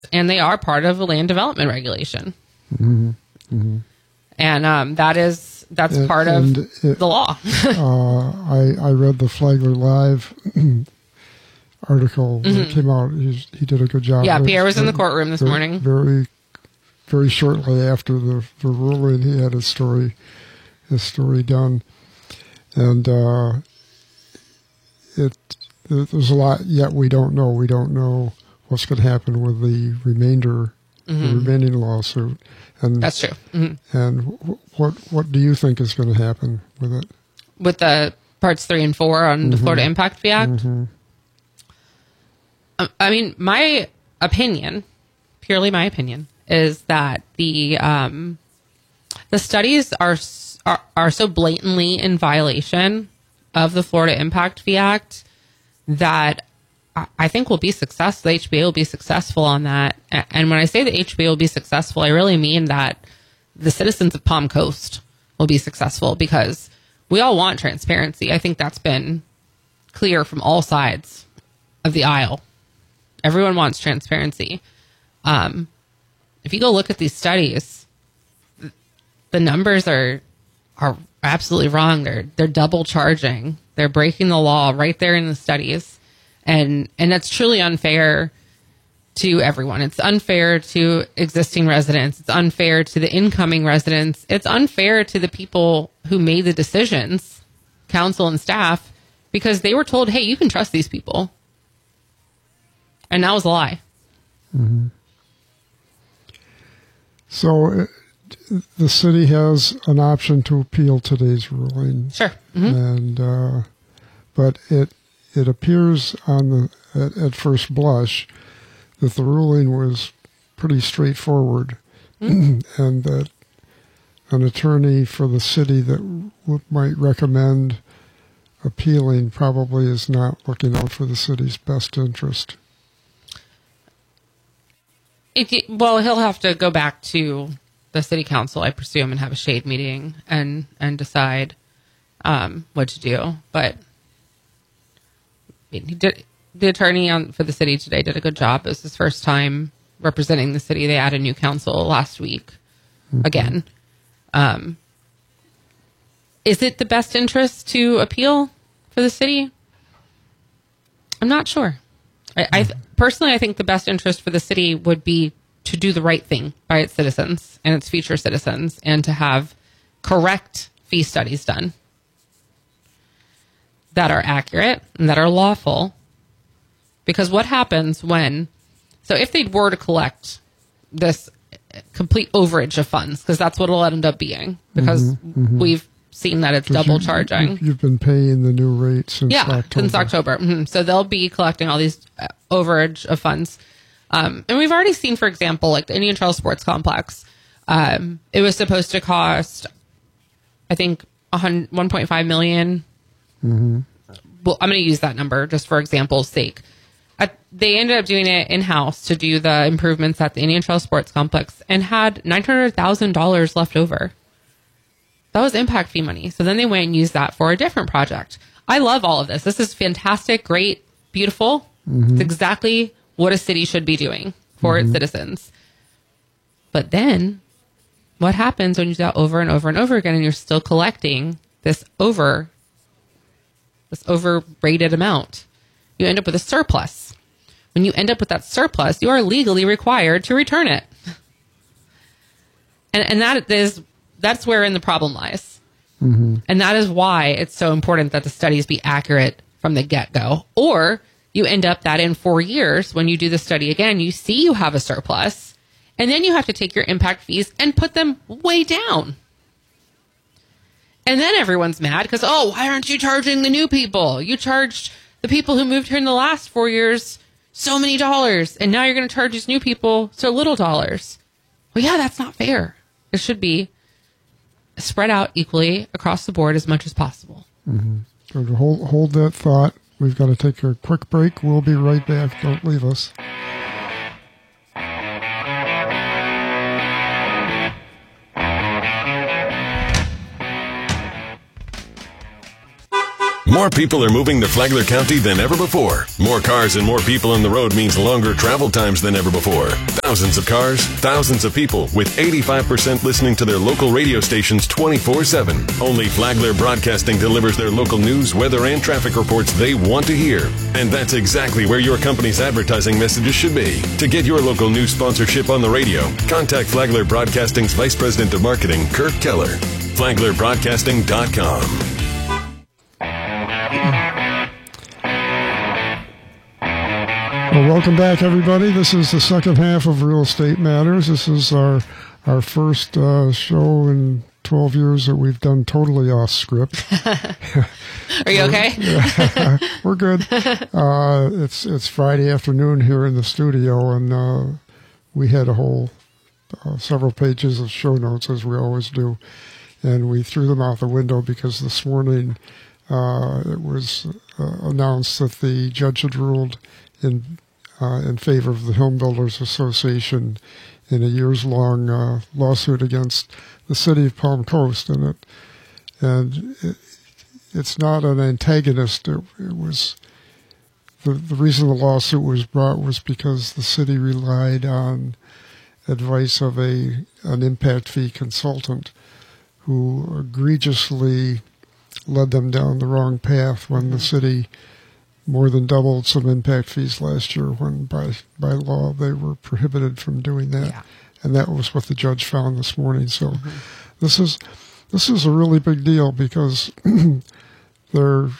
and they are part of a land development regulation. Mm-hmm. Mm-hmm. And that's part of the law. I read the Flagler Live article that came out. He did a good job. Yeah, Pierre was in the courtroom this morning. Very, very shortly after the ruling, he had his story done, and there's a lot yet we don't know. We don't know what's going to happen with the remaining lawsuit. And that's true. Mm-hmm. And what do you think is going to happen with it? With the parts 3 and 4 on the Florida Impact Fee Act? Mm-hmm. I mean, my opinion, purely my opinion, is that the studies are so blatantly in violation of the Florida Impact Fee Act that I think we'll be successful. The HBA will be successful on that. And when I say the HBA will be successful, I really mean that the citizens of Palm Coast will be successful, because we all want transparency. I think that's been clear from all sides of the aisle. Everyone wants transparency. If you go look at these studies, the numbers are absolutely wrong. They're double charging. They're breaking the law right there in the studies. And that's truly unfair to everyone. It's unfair to existing residents. It's unfair to the incoming residents. It's unfair to the people who made the decisions, council and staff, because they were told, hey, you can trust these people. And that was a lie. Mm-hmm. So the city has an option to appeal today's ruling. Sure. Mm-hmm. And but it appears at first blush that the ruling was pretty straightforward, and that an attorney for the city that might recommend appealing probably is not looking out for the city's best interest. Well, he'll have to go back to the city council, I presume, and have a shade meeting and decide what to do. But the attorney for the city today did a good job. It was his first time representing the city. They added new council last week again. Is it the best interest to appeal for the city? I'm not sure. I personally, I think the best interest for the city would be to do the right thing by its citizens and its future citizens, and to have correct fee studies done that are accurate and that are lawful. Because what happens so if they were to collect this complete overage of funds, because that's what it'll end up being, because we've seen that it's double charging. You've been paying the new rate since October. Since October. Mm-hmm. So they'll be collecting all these overage of funds. And we've already seen, for example, like the Indian Trail Sports Complex. It was supposed to cost, I think, $1.5 million. Mm-hmm. Well, I'm going to use that number just for example's sake. They ended up doing it in-house to do the improvements at the Indian Trail Sports Complex, and had $900,000 left over. That was impact fee money. So then they went and used that for a different project. I love all of this. This is fantastic, great, beautiful. Mm-hmm. It's exactly what a city should be doing for its citizens. But then what happens when you do that over and over and over again, and you're still collecting this overrated amount? You end up with a surplus. When you end up with that surplus, you are legally required to return it. And that's wherein the problem lies. Mm-hmm. And that is why it's so important that the studies be accurate from the get-go. Or you end up that in 4 years, when you do the study again, you see you have a surplus, and then you have to take your impact fees and put them way down. And then everyone's mad because, why aren't you charging the new people? You charged the people who moved here in the last 4 years so many dollars, and now you're going to charge these new people so little dollars. Well, yeah, that's not fair. It should be spread out equally across the board as much as possible. Mm-hmm. So to hold that thought, we've got to take a quick break. We'll be right back. Don't leave us. More people are moving to Flagler County than ever before. More cars and more people on the road means longer travel times than ever before. Thousands of cars, thousands of people, with 85% listening to their local radio stations 24/7. Only Flagler Broadcasting delivers their local news, weather, and traffic reports they want to hear. And that's exactly where your company's advertising messages should be. To get your local news sponsorship on the radio, contact Flagler Broadcasting's Vice President of Marketing, Kirk Keller. FlaglerBroadcasting.com. Well, welcome back, everybody. This is the second half of Real Estate Matters. This is our first show in 12 years that we've done totally off script. Are you okay? We're good. It's Friday afternoon here in the studio, and we had a whole several pages of show notes, as we always do, and we threw them out the window because this morning it was announced that the judge had ruled in favor of the Home Builders Association in a years-long lawsuit against the city of Palm Coast, and it's not an antagonist. It was the reason the lawsuit was brought was because the city relied on advice of an impact fee consultant who egregiously led them down the wrong path when the city more than doubled some impact fees last year when by law they were prohibited from doing that. Yeah. And that was what the judge found this morning. So this is a really big deal because there are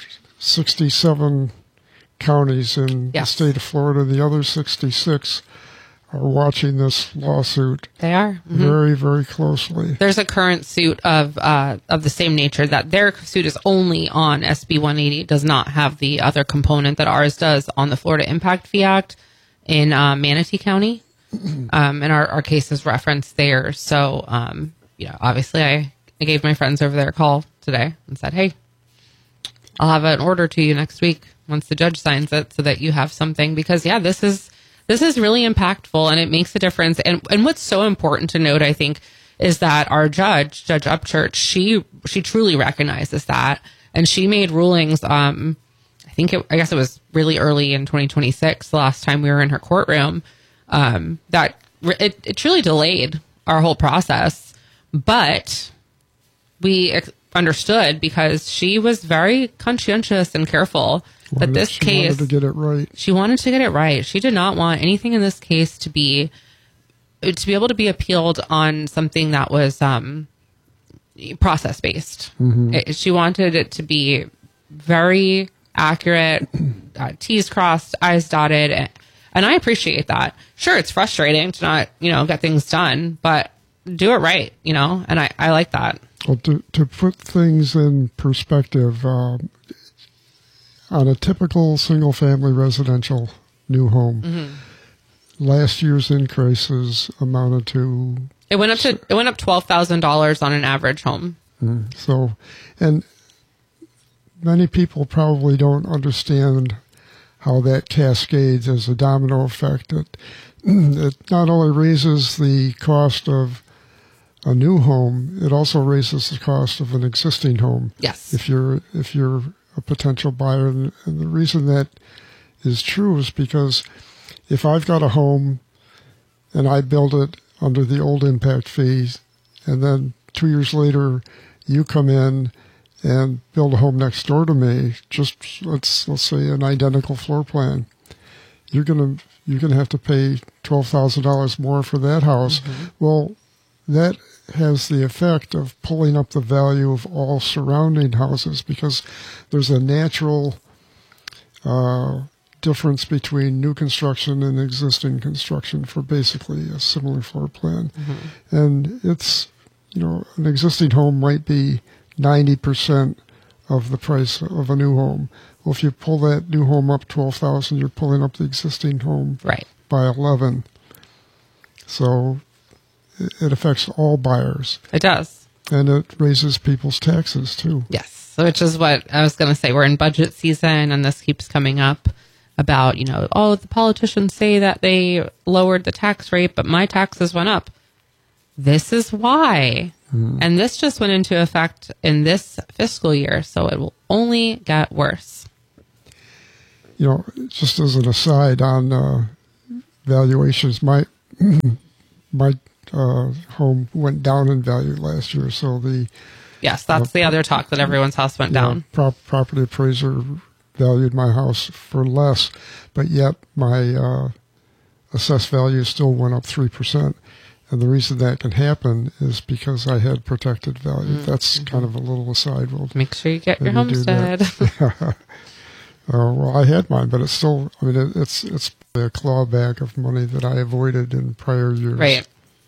67 counties in the state of Florida. The other 66 are watching this lawsuit. They are very, very closely. There's a current suit of the same nature that their suit is only on SB 180. It does not have the other component that ours does on the Florida Impact Fee Act in Manatee County. And our case is referenced there. So, obviously I gave my friends over there a call today and said, hey, I'll have an order to you next week once the judge signs it so that you have something because, this is really impactful and it makes a difference. And what's so important to note, I think, is that our Judge Upchurch, she truly recognizes that. And she made rulings, I guess it was really early in 2026, the last time we were in her courtroom, that it truly delayed our whole process. But we understood because she was very conscientious and careful that this case, wanted to get it right. She wanted to get it right. She did not want anything in this case to be able to be appealed on something that was process based. She wanted it to be very accurate, T's crossed, I's dotted, and I appreciate that. Sure, it's frustrating to not get things done, but do it right, and I like that. Well, to put things in perspective. On a typical single-family residential new home, last year's increases amounted to... It went up $12,000 on an average home. So, and many people probably don't understand how that cascades as a domino effect. It not only raises the cost of a new home, it also raises the cost of an existing home. Yes. If you're a potential buyer. And the reason that is true is because if I've got a home and I build it under the old impact fees, and then 2 years later you come in and build a home next door to me, just let's say an identical floor plan, you're gonna have to pay $12,000 more for that house. Well, that has the effect of pulling up the value of all surrounding houses because there's a natural difference between new construction and existing construction for basically a similar floor plan. And it's, an existing home might be 90% of the price of a new home. Well, if you pull that new home up $12,000, you're pulling up the existing home by 11. So it affects all buyers. It does. And it raises people's taxes, too. Yes, which is what I was going to say. We're in budget season, and this keeps coming up about, the politicians say that they lowered the tax rate, but my taxes went up. This is why And this just went into effect in this fiscal year, so it will only get worse. You know, just as an aside on valuations, my home went down in value last year, so the Yes, that's the other talk, that everyone's house went down. Property appraiser valued my house for less, but yet my assessed value still went up 3%. And the reason that can happen is because I had protected value. That's kind of a little aside. We'll Make sure you get your maybe do that. homestead. Well, I had mine, but it's still, I mean, it's a clawback of money that I avoided in prior years. Right.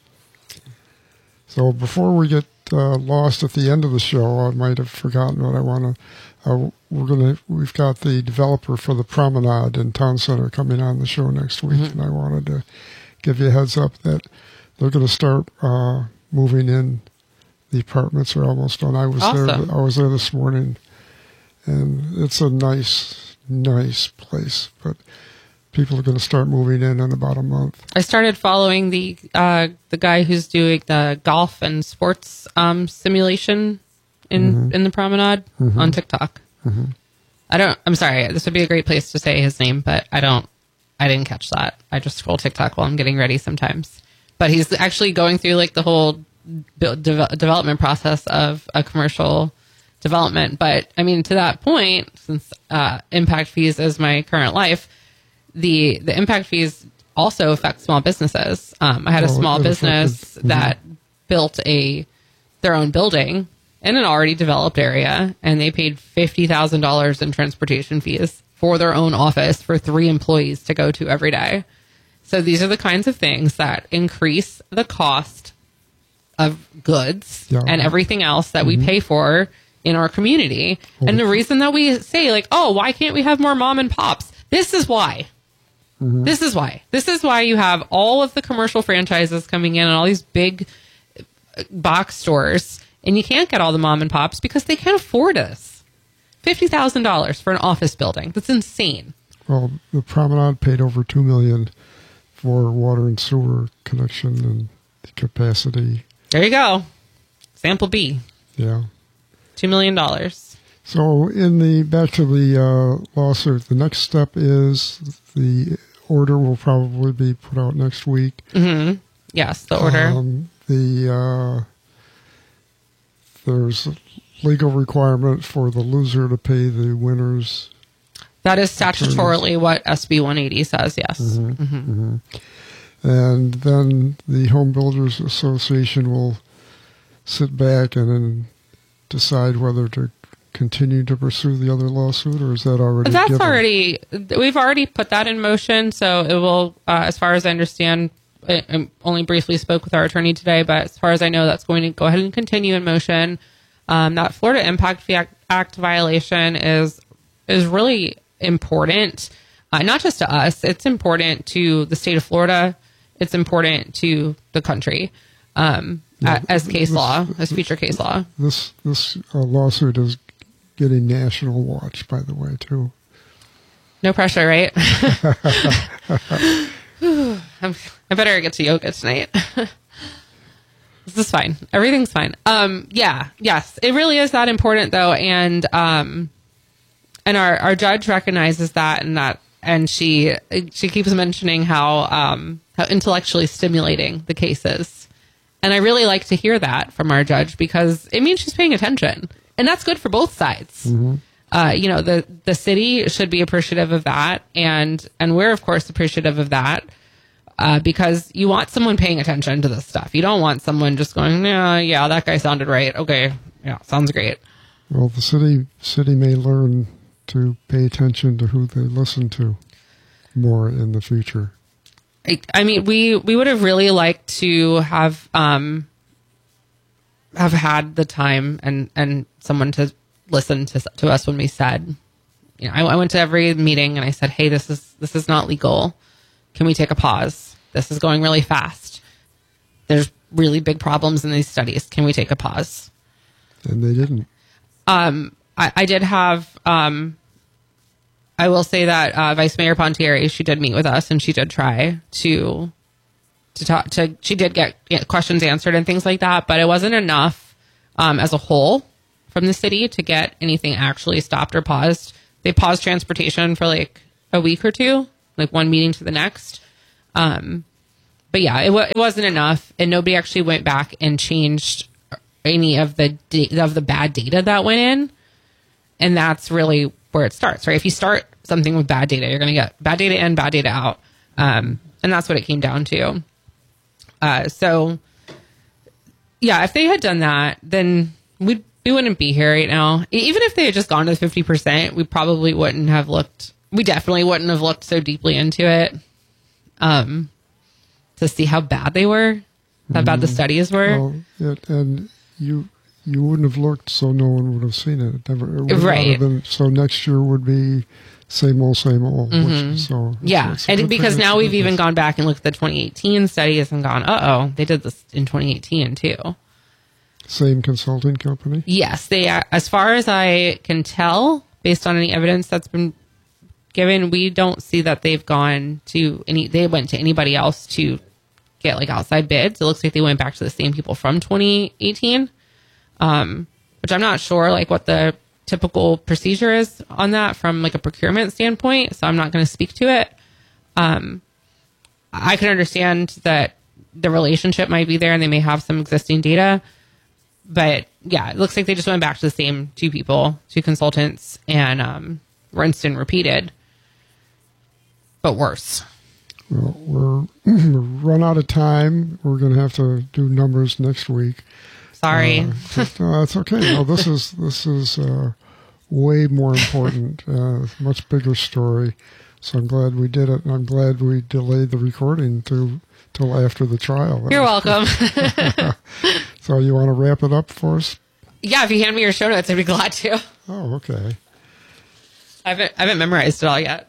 So before we get lost at the end of the show, I might have forgotten what I want to. We've got the developer for the Promenade in Town Center coming on the show next week, and I wanted to give you a heads up that they're going to start moving in. The apartments are almost done. I was Awesome. there. I was there this morning, and it's a nice place. But people are going to start moving in about a month. I started following the guy who's doing the golf and sports simulation in the Promenade on TikTok. I'm sorry, this would be a great place to say his name, but I didn't catch that. I just scroll TikTok while I'm getting ready sometimes. But he's actually going through like the whole development process of a commercial development. But I mean, to that point, since impact fees is my current life, the impact fees also affect small businesses. I had a small business that built their own building in an already developed area, and they paid $50,000 in transportation fees for their own office for 3 employees to go to every day. So these are the kinds of things that increase the cost of goods and everything else that we pay for in our community. And the reason that we say, like, oh, why can't we have more mom and pops? This is why. This is why. This is why you have all of the commercial franchises coming in and all these big box stores, and you can't get all the mom and pops because they can't afford this. $50,000 for an office building. That's insane. Well, the Promenade paid over $2 million for water and sewer connection and capacity. There you go. Sample B. Yeah. $2 million. So back to the lawsuit, the next step is the order will probably be put out next week. Yes, the order. There's a legal requirement for the loser to pay the winners. That is statutorily what SB 180 says, yes. And then the Home Builders Association will sit back and then decide whether to continue to pursue the other lawsuit, or is that already given? We've already put that in motion, so it will, as far as I understand, I only briefly spoke with our attorney today, but as far as I know, that's going to go ahead and continue in motion. That Florida Impact Fee Act violation is really important, not just to us. It's important to the state of Florida. It's important to the country as case law, as future case law. This lawsuit is getting national watch, by the way, too. No pressure, right? I better get to yoga tonight. This is fine. Everything's fine. Yes, it really is that important, though, and our judge recognizes that, and she keeps mentioning how intellectually stimulating the case is, and I really like to hear that from our judge because it means she's paying attention, and that's good for both sides. The city should be appreciative of that, and we're of course appreciative of that. Because you want someone paying attention to this stuff. You don't want someone just going, yeah, that guy sounded right. Okay, yeah, sounds great. Well, the city may learn to pay attention to who they listen to more in the future. I mean, we would have really liked to have had the time and someone to listen to us when we said, I went to every meeting and I said, hey, this is not legal. Can we take a pause? This is going really fast. There's really big problems in these studies. Can we take a pause? And they didn't. I did have, I will say that Vice Mayor Pontieri, she did meet with us and she did try to to talk to. She did get questions answered and things like that, but it wasn't enough as a whole from the city to get anything actually stopped or paused. They paused transportation for like a week or two, like one meeting to the next. But yeah, it wasn't enough, and nobody actually went back and changed any of the bad data that went in. And that's really where it starts, right? If you start something with bad data, you're going to get bad data in, bad data out. And that's what it came down to. So yeah, if they had done that, then we wouldn't be here right now. Even if they had just gone to the 50%, we probably wouldn't have looked. We definitely wouldn't have looked so deeply into it to see how bad they were, how bad the studies were. Well, and you wouldn't have looked, so no one would have seen it. It would not have been, so next year would be same old. And because now we've even gone back and looked at the 2018 studies and gone, they did this in 2018 too. Same consulting company? Yes, they are. As far as I can tell, based on any evidence that's been given, we don't see that they've gone to they went to anybody else to get like outside bids. It looks like they went back to the same people from 2018, which I'm not sure like what the typical procedure is on that from like a procurement standpoint. So I'm not going to speak to it. I can understand that the relationship might be there and they may have some existing data, but yeah, it looks like they just went back to the same two consultants, and rinsed and repeated, but worse. Well, we're run out of time. We're going to have to do numbers next week. Sorry. It's okay. No, this is way more important, much bigger story. So I'm glad we did it, and I'm glad we delayed the recording till after the trial. You're welcome. So you want to wrap it up for us? Yeah, if you hand me your show notes, I'd be glad to. Oh, okay. I haven't memorized it all yet.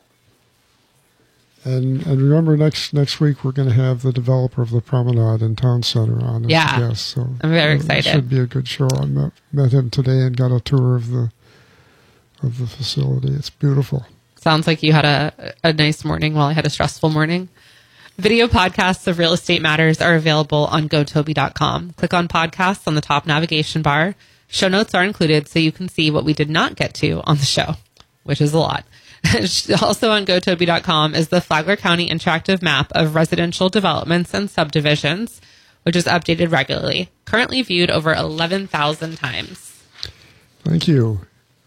And remember, next week we're going to have the developer of the Promenade in Town Center on as a guest. So I'm very excited. It should be a good show. I met him today and got a tour of the facility. It's beautiful. Sounds like you had a nice morning while I had a stressful morning. Video podcasts of Real Estate Matters are available on gotoby.com. Click on podcasts on the top navigation bar. Show notes are included so you can see what we did not get to on the show, which is a lot. Also on gotoby.com is the Flagler County interactive map of residential developments and subdivisions, which is updated regularly. Currently viewed over 11,000 times. Thank you.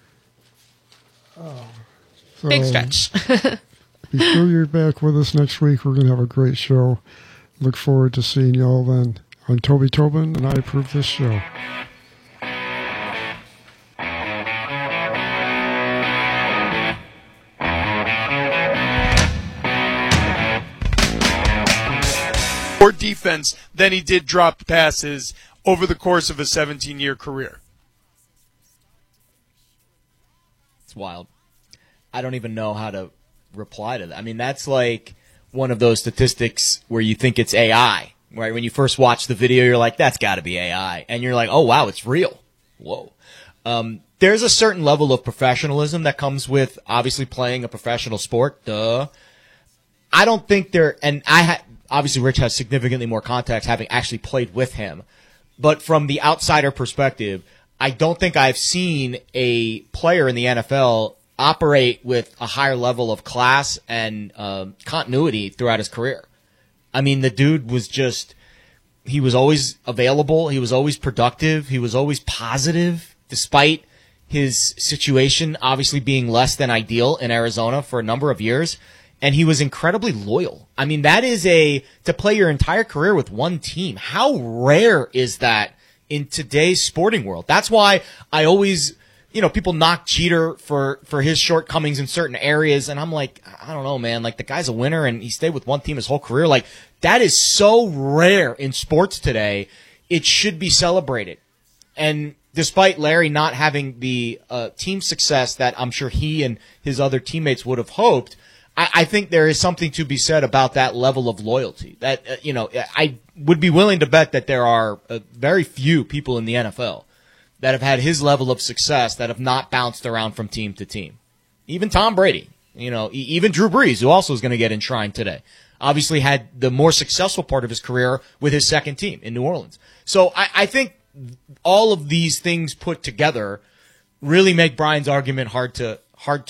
Big stretch. Be sure you're back with us next week. We're going to have a great show. Look forward to seeing you all then. I'm Toby Tobin, and I approve this show. More defense than he did drop passes over the course of a 17-year career. It's wild. I don't even know how to reply to that. I mean, that's like one of those statistics where you think it's AI, right? When you first watch the video, you're like, that's got to be AI. And you're like, oh, wow, it's real. Whoa. There's a certain level of professionalism that comes with obviously playing a professional sport. Duh. I don't think obviously Rich has significantly more context having actually played with him. But from the outsider perspective, I don't think I've seen a player in the NFL operate with a higher level of class and continuity throughout his career. I mean, the dude was he was always available. He was always productive. He was always positive, despite his situation obviously being less than ideal in Arizona for a number of years. And he was incredibly loyal. I mean, that is to play your entire career with one team. How rare is that in today's sporting world? That's why I always, people knock Jeter for his shortcomings in certain areas. And I'm like, I don't know, man. Like, the guy's a winner and he stayed with one team his whole career. Like, that is so rare in sports today. It should be celebrated. And despite Larry not having the team success that I'm sure he and his other teammates would have hoped, I think there is something to be said about that level of loyalty. That I would be willing to bet that there are very few people in the NFL that have had his level of success that have not bounced around from team to team. Even Tom Brady, even Drew Brees, who also is going to get enshrined today. obviously had the more successful part of his career with his second team in New Orleans. So I think all of these things put together really make Brian's argument hard to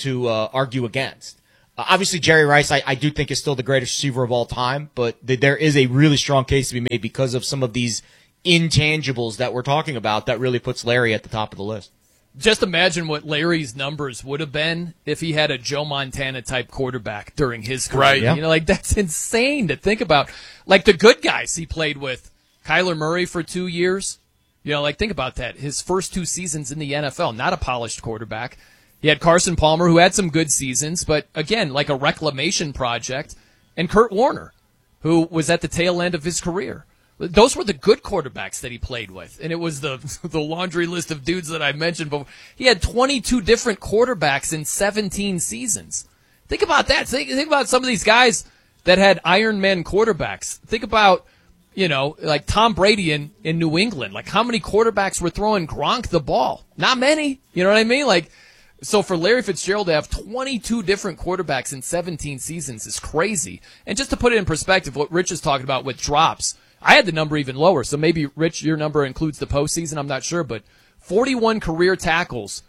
argue against. Obviously, Jerry Rice, I do think is still the greatest receiver of all time, but there is a really strong case to be made because of some of these intangibles that we're talking about that really puts Larry at the top of the list. Just imagine what Larry's numbers would have been if he had a Joe Montana type quarterback during his career. Right. Yeah. You know, like that's insane to think about. Like the good guys he played with, Kyler Murray for 2 years. You know, like think about that. His first 2 seasons in the NFL, not a polished quarterback. He had Carson Palmer, who had some good seasons, but again, like a reclamation project, and Kurt Warner, who was at the tail end of his career. Those were the good quarterbacks that he played with, and it was the laundry list of dudes that I mentioned before. He had 22 different quarterbacks in 17 seasons. Think about that. Think about some of these guys that had Iron Man quarterbacks. Think about, you know, like Tom Brady in New England. Like how many quarterbacks were throwing Gronk the ball? Not many. You know what I mean? Like, so for Larry Fitzgerald to have 22 different quarterbacks in 17 seasons is crazy. And just to put it in perspective, what Rich is talking about with drops, I had the number even lower, so maybe, Rich, your number includes the postseason, I'm not sure, but 41 career tackles,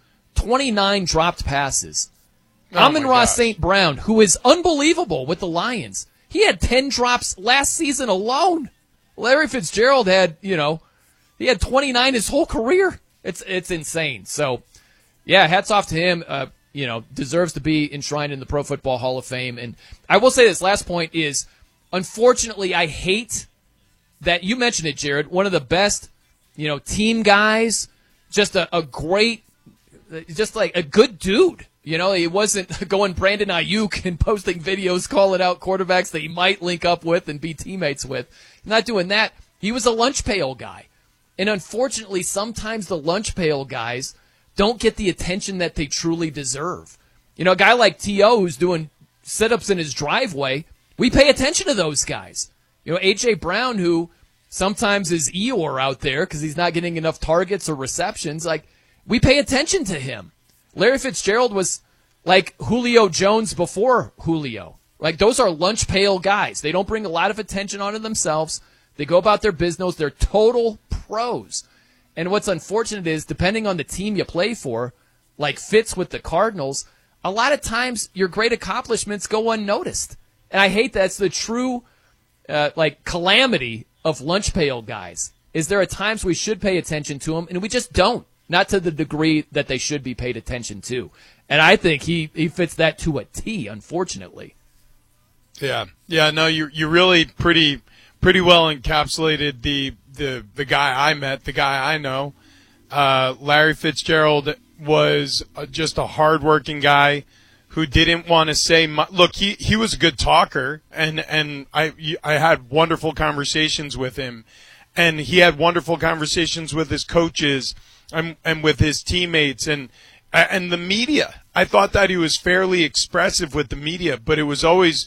29 dropped passes. Amon-Ra St. Brown, who is unbelievable with the Lions, he had 10 drops last season alone. Larry Fitzgerald had, you know, he had 29 his whole career. It's insane. So, yeah, hats off to him. You know, deserves to be enshrined in the Pro Football Hall of Fame. And I will say this last point is, unfortunately, I hate that you mentioned it, Jared, one of the best, you know, team guys, just a great, just like a good dude. You know, he wasn't going Brandon Ayuk and posting videos calling out quarterbacks that he might link up with and be teammates with. Not doing that. He was a lunch pail guy. And unfortunately, sometimes the lunch pail guys don't get the attention that they truly deserve. You know, a guy like T.O. who's doing sit-ups in his driveway, we pay attention to those guys. You know, A.J. Brown, who sometimes is Eeyore out there because he's not getting enough targets or receptions, like, we pay attention to him. Larry Fitzgerald was like Julio Jones before Julio. Like, those are lunch pail guys. They don't bring a lot of attention onto themselves. They go about their business. They're total pros. And what's unfortunate is, depending on the team you play for, like Fitz with the Cardinals, a lot of times your great accomplishments go unnoticed. And I hate that's the true calamity of lunch pail guys, is there are times we should pay attention to them, and we just don't. Not to the degree that they should be paid attention to. And I think he fits that to a T, unfortunately. Yeah. No, you really pretty well encapsulated the guy I met, the guy I know. Larry Fitzgerald was just a hardworking guy who didn't want to say much. Look, he was a good talker, and I had wonderful conversations with him, and he had wonderful conversations with his coaches and with his teammates and the media. I thought that he was fairly expressive with the media, but it was always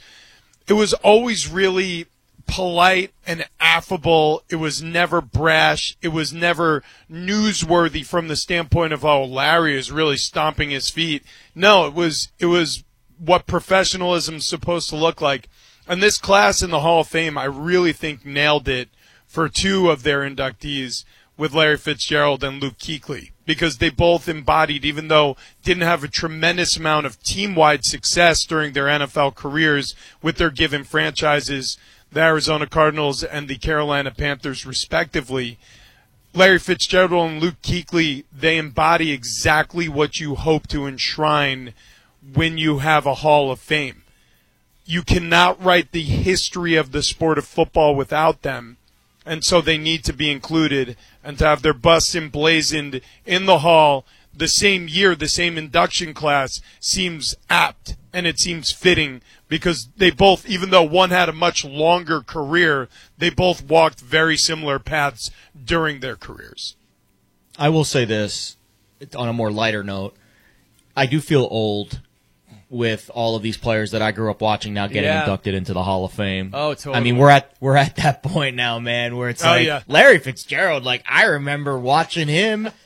really polite and affable. It was never brash. It was never newsworthy from the standpoint of, oh, Larry is really stomping his feet. No, it was what professionalism is supposed to look like. And this class in the Hall of Fame, I really think nailed it for 2 of their inductees with Larry Fitzgerald and Luke Kuechly, because they both embodied, even though didn't have a tremendous amount of team-wide success during their NFL careers with their given franchises, the Arizona Cardinals and the Carolina Panthers respectively, Larry Fitzgerald and Luke Kuechly, they embody exactly what you hope to enshrine when you have a Hall of Fame. You cannot write the history of the sport of football without them, and so they need to be included, and to have their busts emblazoned in the hall the same year, the same induction class, seems apt, and it seems fitting, because they both, even though one had a much longer career, they both walked very similar paths during their careers. I will say this, on a more lighter note, I do feel old with all of these players that I grew up watching now getting inducted into the Hall of Fame. Oh, totally. I mean, we're at that point now, man, where it's Larry Fitzgerald, like, I remember watching him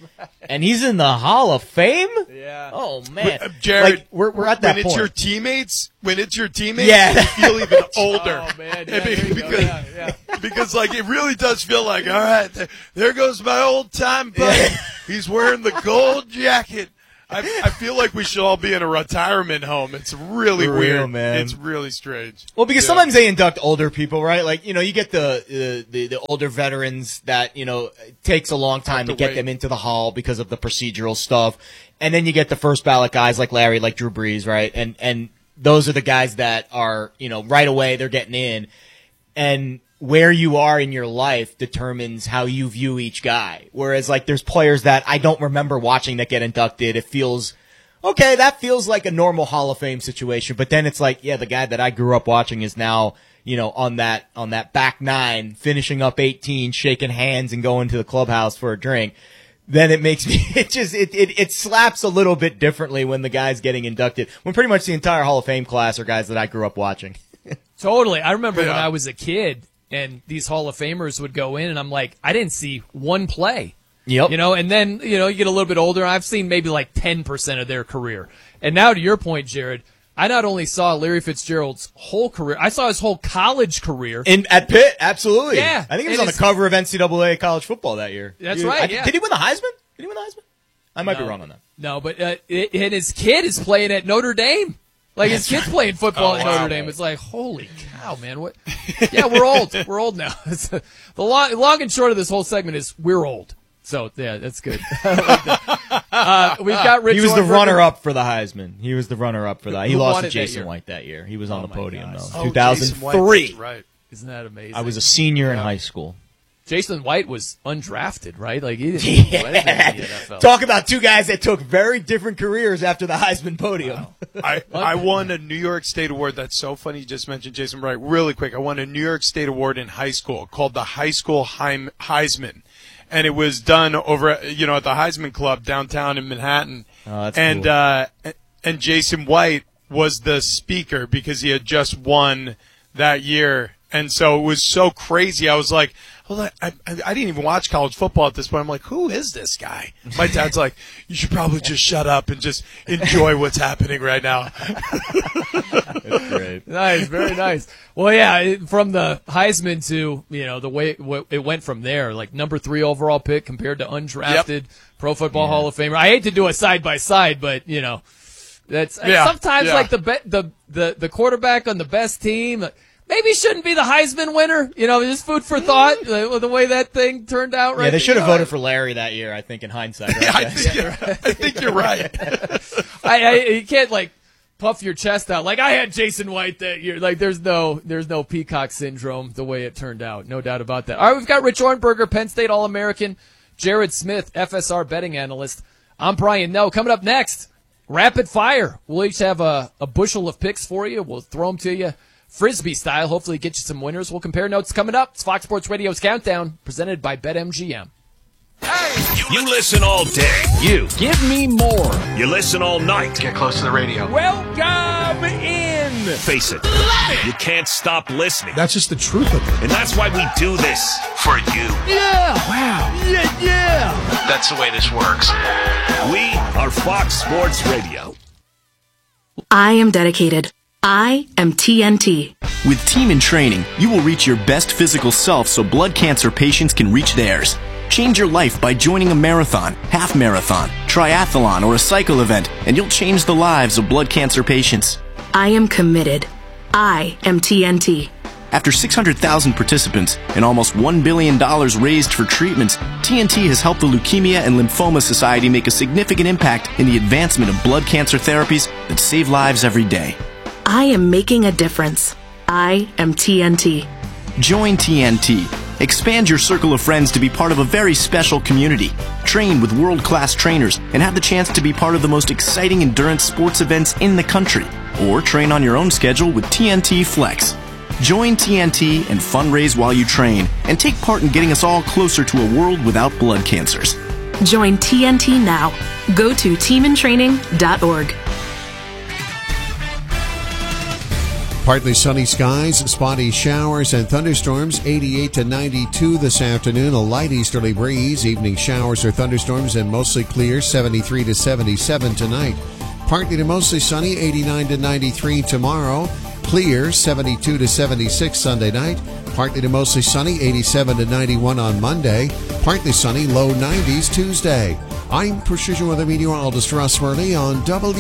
And he's in the Hall of Fame? Yeah. Oh, man. Jared, like, we're at that when point. When it's your teammates, Yeah. you feel even older. Oh, man. Yeah, there you go. Yeah. Because, like, it really does feel like, all right, there goes my old-time buddy. He's wearing the gold jacket. I feel like we should all be in a retirement home. It's really weird, man. It's really strange. Well, because sometimes they induct older people, right? Like, you get the older veterans that, it takes a long time to get them into the Hall because of the procedural stuff. And then you get the first ballot guys like Larry, like Drew Brees, right? And those are the guys that are, right away they're getting in. And where you are in your life determines how you view each guy. Whereas, like, there's players that I don't remember watching that get inducted. It feels, okay, that feels like a normal Hall of Fame situation. But then it's like, yeah, the guy that I grew up watching is now, on that back nine, finishing up 18, shaking hands and going to the clubhouse for a drink. Then it makes me, it slaps a little bit differently when the guy's getting inducted. When pretty much the entire Hall of Fame class are guys that I grew up watching. Totally. I remember when I was a kid and these Hall of Famers would go in and I'm like, I didn't see one play. Yep. And then, you get a little bit older. I've seen maybe like 10% of their career. And now to your point, Jared, I not only saw Larry Fitzgerald's whole career, I saw his whole college career. At Pitt, absolutely. Yeah. I think he was on the cover of NCAA college football that year. That's right, yeah. Did he win the Heisman? I might be wrong on that. No, but and his kid is playing at Notre Dame. Like, his kid's playing football at Notre Dame. It's like, holy cow, man. What? Yeah, we're old. We're old now. The long and short of this whole segment is we're old. So, yeah, that's good. Like we've got Rich. He was the Hornberger. runner-up for the Heisman. He was the runner-up for that. He Who lost won to it Jason White that year. He was on the podium, gosh. though. Oh, 2003. Jason White, right. Isn't that amazing? I was a senior in high school. Jason White was undrafted, right? Like, he didn't do anything in the NFL. Talk about two guys that took very different careers after the Heisman podium. Wow. I won a New York State award. That's so funny. You just mentioned Jason Wright. Really quick, I won a New York State award in high school called the High School Heisman. And it was done over, at the Heisman Club downtown in Manhattan. Oh, that's cool. And Jason White was the speaker because he had just won that year. And so it was so crazy. I was like, well, I didn't even watch college football at this point. I'm like, who is this guy? My dad's like, you should probably just shut up and just enjoy what's happening right now. That's great. Nice, very nice. Well, yeah, from the Heisman to, the way it went from there, like number 3 overall pick compared to undrafted Pro Football Hall of Famer. I hate to do a side-by-side, but, that's sometimes like the quarterback on the best team – maybe shouldn't be the Heisman winner. Just food for thought, the way that thing turned out. Right? Yeah, they should have voted for Larry that year, I think, in hindsight. Right? I think you're right. You can't, puff your chest out. Like, I had Jason White that year. Like, there's no peacock syndrome the way it turned out. No doubt about that. All right, we've got Rich Hornberger, Penn State All-American, Jared Smith, FSR betting analyst. I'm Brian Noe. Coming up next, rapid fire. We'll each have a bushel of picks for you. We'll throw them to you. Frisbee style, hopefully get you some winners. We'll compare notes coming up. It's Fox Sports Radio's Countdown, presented by BetMGM. Hey! You listen all day. You give me more. You listen all night. Get close to the radio. Welcome in. Face it, you can't stop listening. That's just the truth of it. And that's why we do this for you. Yeah. Wow. Yeah. That's the way this works. We are Fox Sports Radio. I am dedicated. I am TNT. With Team in Training, you will reach your best physical self so blood cancer patients can reach theirs. Change your life by joining a marathon, half marathon, triathlon, or a cycle event, and you'll change the lives of blood cancer patients. I am committed. I am TNT. After 600,000 participants and almost $1 billion raised for treatments, TNT has helped the Leukemia and Lymphoma Society make a significant impact in the advancement of blood cancer therapies that save lives every day. I am making a difference. I am TNT. Join TNT. Expand your circle of friends to be part of a very special community. Train with world-class trainers and have the chance to be part of the most exciting endurance sports events in the country. Or train on your own schedule with TNT Flex. Join TNT and fundraise while you train and take part in getting us all closer to a world without blood cancers. Join TNT now. Go to teamintraining.org. Partly sunny skies, spotty showers and thunderstorms, 88 to 92 this afternoon. A light easterly breeze, evening showers or thunderstorms and mostly clear, 73 to 77 tonight. Partly to mostly sunny, 89 to 93 tomorrow. Clear, 72 to 76 Sunday night. Partly to mostly sunny, 87 to 91 on Monday. Partly sunny, low 90s Tuesday. I'm Precision Weather Meteorologist Russ Worley on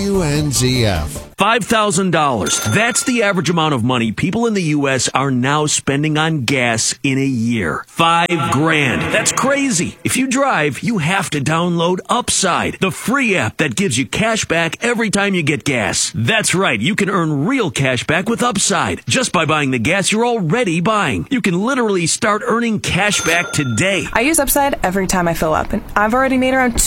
WNZF. $5,000. That's the average amount of money people in the U.S. are now spending on gas in a year. $5,000. That's crazy. If you drive, you have to download Upside, the free app that gives you cash back every time you get gas. That's right. You can earn real cash back with Upside just by buying the gas you're already buying. You can literally start earning cash back today. I use Upside every time I fill up, and I've already made around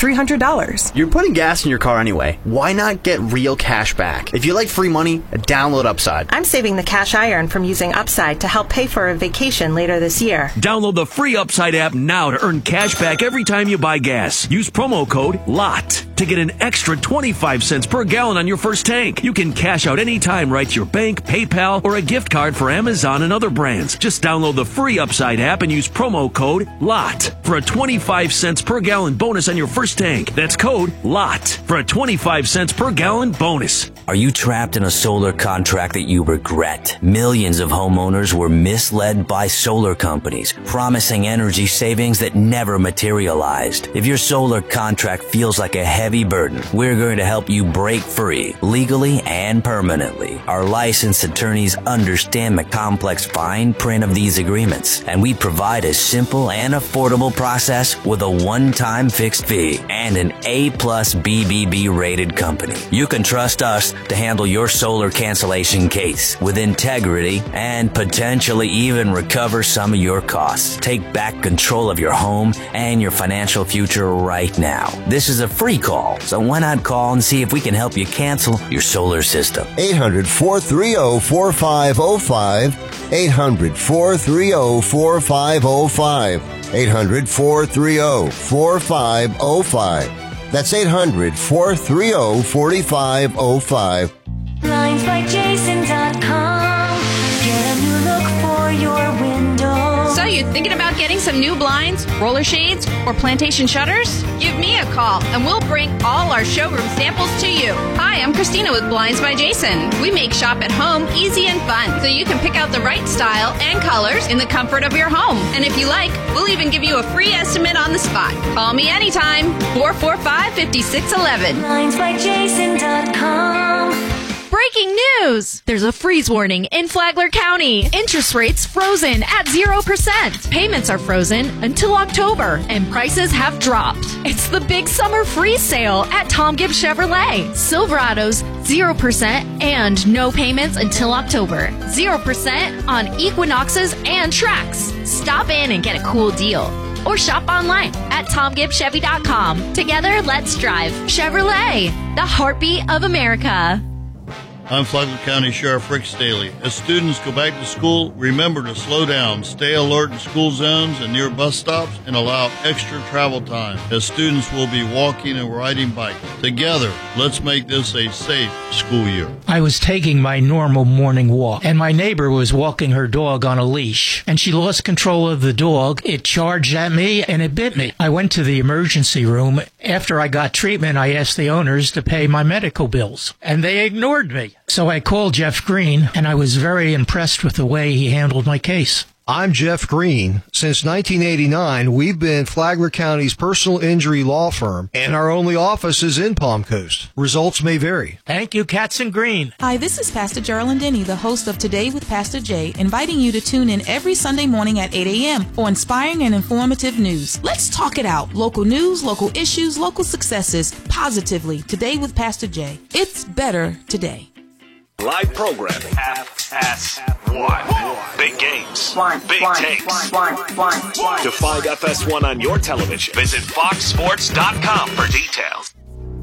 $300. You're putting gas in your car anyway. Why not get real cash back? If you like free money, download Upside. I'm saving the cash I earn from using Upside to help pay for a vacation later this year. Download the free Upside app now to earn cash back every time you buy gas. Use promo code LOT to get an extra 25 cents per gallon on your first tank. You can cash out anytime right to your bank, PayPal, or a gift card for Amazon and other brands. Just download the free Upside app and use promo code LOT for a 25 cents per gallon bonus on your first tank. That's code LOT for a 25 cents per gallon bonus. Are you trapped in a solar contract that you regret? Millions of homeowners were misled by solar companies, promising energy savings that never materialized. If your solar contract feels like a heavy burden, we're going to help you break free, legally and permanently. Our licensed attorneys understand the complex fine print of these agreements, and we provide a simple and affordable process with a one-time fixed fee and an A+ BBB rated company. You can trust us to handle your solar cancellation case with integrity and potentially even recover some of your costs. Take back control of your home and your financial future right now. This is a free call, so why not call and see if we can help you cancel your solar system? 800-430-4505. 800-430-4505. 800-430-4505. That's 800-430-4505. BlindsByJason.com. Get a new look for your window. So you're thinking about getting some new blinds, roller shades, or plantation shutters? Give me a call and we'll bring all our showroom samples to you. Hi, I'm Christina with Blinds by Jason. We make shop at home easy and fun so you can pick out the right style and colors in the comfort of your home. And if you like, we'll even give you a free estimate on the spot. Call me anytime. 445-5611. BlindsByJason.com. Breaking news! There's a freeze warning in Flagler County. Interest rates frozen at 0%. Payments are frozen until October, and prices have dropped. It's the big summer freeze sale at Tom Gibbs Chevrolet. Silverados, 0% and no payments until October. 0% on Equinoxes and Trax. Stop in and get a cool deal. Or shop online at TomGibbsChevy.com. Together, let's drive. Chevrolet, the heartbeat of America. I'm Flagler County Sheriff Rick Staley. As students go back to school, remember to slow down, stay alert in school zones and near bus stops, and allow extra travel time, as students will be walking and riding bikes. Together, let's make this a safe school year. I was taking my normal morning walk, and my neighbor was walking her dog on a leash, and she lost control of the dog. It charged at me, and it bit me. I went to the emergency room. After I got treatment, I asked the owners to pay my medical bills, and they ignored me. So I called Jeff Green, and I was very impressed with the way he handled my case. I'm Jeff Green. Since 1989, we've been Flagler County's personal injury law firm, and our only office is in Palm Coast. Results may vary. Thank you, Katzen Green. Hi, this is Pastor Geraldine Denny, the host of Today with Pastor Jay, inviting you to tune in every Sunday morning at 8 a.m. for inspiring and informative news. Let's talk it out. Local news, local issues, local successes, positively. Today with Pastor Jay. It's better today. Live programming. FS1. Big games. Big takes. To find FS1 on your television, visit foxsports.com for details.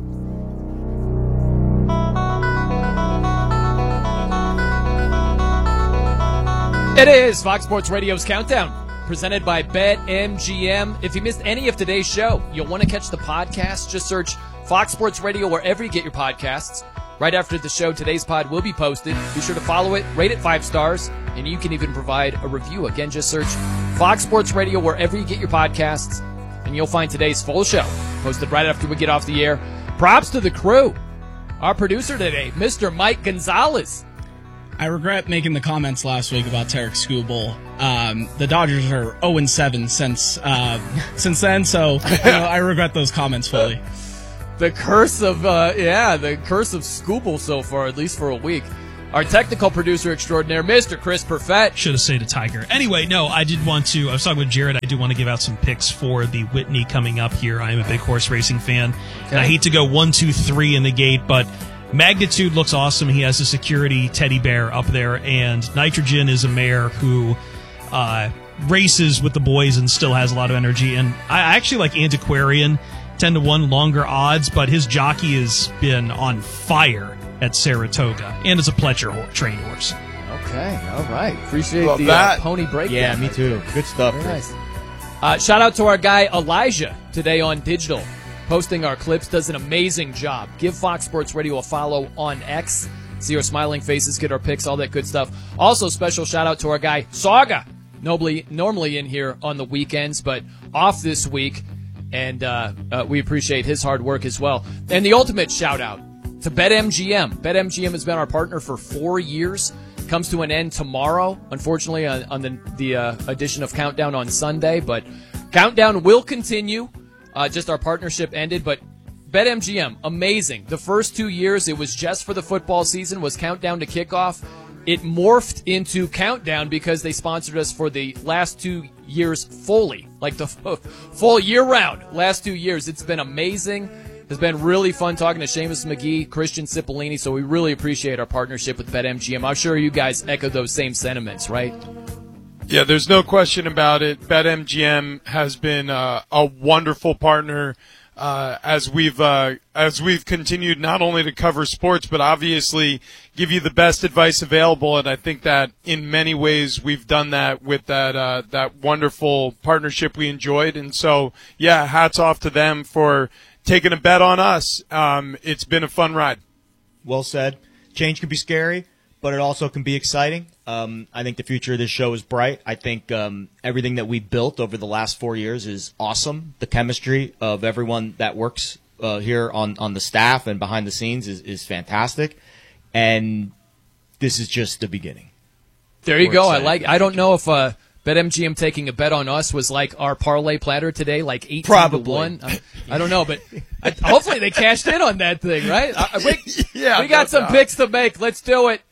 It is Fox Sports Radio's Countdown, presented by BetMGM. If you missed any of today's show, you'll want to catch the podcast. Just search Fox Sports Radio wherever you get your podcasts. Right after the show, today's pod will be posted. Be sure to follow it, rate it 5 stars, and you can even provide a review. Again, just search Fox Sports Radio wherever you get your podcasts, and you'll find today's full show posted right after we get off the air. Props to the crew. Our producer today, Mr. Mike Gonzalez. I regret making the comments last week about Tarek Skubal. The Dodgers are 0-7 since then, so I regret those comments fully. The curse of Skubal so far, at least for a week. Our technical producer extraordinaire, Mr. Chris Perfett. Should have said a Tiger. Anyway, no, I was talking with Jared. I do want to give out some picks for the Whitney coming up here. I am a big horse racing fan. Okay. And I hate to go 1, 2, 3 in the gate, but Magnitude looks awesome. He has a security teddy bear up there, and Nitrogen is a mare who races with the boys and still has a lot of energy. And I actually like Antiquarian, 10-1 longer odds, but his jockey has been on fire at Saratoga, and it's a Pletcher trained horse. Okay, all right. Appreciate the pony breakdown. Yeah, me too. Good stuff. Very nice. Shout out to our guy Elijah today on digital, posting our clips. Does an amazing job. Give Fox Sports Radio a follow on X. See our smiling faces, get our pics, all that good stuff. Also, special shout out to our guy Saga, normally in here on the weekends, but off this week, and we appreciate his hard work as well. And the ultimate shout out to BetMGM. BetMGM has been our partner for 4 years. Comes to an end tomorrow, unfortunately, on the edition of Countdown on Sunday. But Countdown will continue. Just our partnership ended. But BetMGM, amazing. The first 2 years, it was just for the football season, was Countdown to Kickoff. It morphed into Countdown because they sponsored us for the last 2 years fully, like the full year-round last 2 years. It's been amazing. It's been really fun talking to Seamus McGee, Christian Cipollini, so we really appreciate our partnership with BetMGM. I'm sure you guys echo those same sentiments, right? Yeah, there's no question about it. BetMGM has been a wonderful partner as we've continued not only to cover sports, but obviously give you the best advice available. And I think that in many ways we've done that with that wonderful partnership we enjoyed. And so, yeah, hats off to them for taking a bet on us. It's been a fun ride. Well said. Change can be scary, but it also can be exciting. I think the future of this show is bright. I think everything that we built over the last 4 years is awesome. The chemistry of everyone that works here on the staff and behind the scenes is fantastic. And this is just the beginning. There you go. I don't know if BetMGM taking a bet on us was like our parlay platter today, like 18-1. I don't know, but hopefully they cashed in on that thing, right? We got some picks to make. Let's do it.